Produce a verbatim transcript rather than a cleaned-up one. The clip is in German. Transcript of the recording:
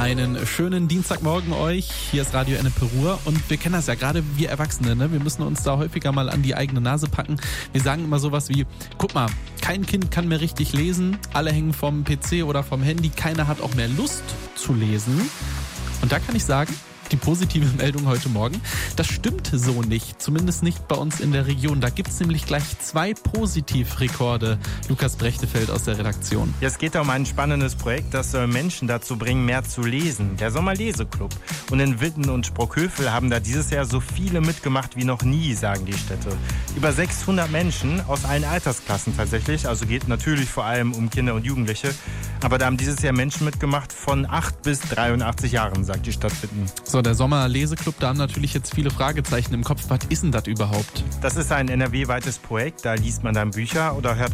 Einen schönen Dienstagmorgen euch. Hier ist Radio Ennepe Ruhr und wir kennen das ja, gerade wir Erwachsene, ne? Wir müssen uns da häufiger mal an die eigene Nase packen. Wir sagen immer sowas wie, guck mal, kein Kind kann mehr richtig lesen, alle hängen vom P C oder vom Handy, keiner hat auch mehr Lust zu lesen. Und da kann ich sagen, die positive Meldung heute Morgen, das stimmt so nicht, zumindest nicht bei uns in der Region. Da gibt es nämlich gleich zwei Positivrekorde. Lukas Brechtefeld aus der Redaktion. Ja, es geht um ein spannendes Projekt, das soll Menschen dazu bringen, mehr zu lesen. Der Sommerleseklub. Und in Witten und Sprockhövel haben da dieses Jahr so viele mitgemacht wie noch nie, sagen die Städte. Über sechshundert Menschen aus allen Altersklassen tatsächlich, also geht natürlich vor allem um Kinder und Jugendliche. Aber da haben dieses Jahr Menschen mitgemacht von acht bis dreiundachtzig Jahren, sagt die Stadt Witten. So, der Sommerleseklub, da haben natürlich jetzt viele Fragezeichen im Kopf. Was ist denn das überhaupt? Das ist ein N R W-weites Projekt, da liest man dann Bücher oder hört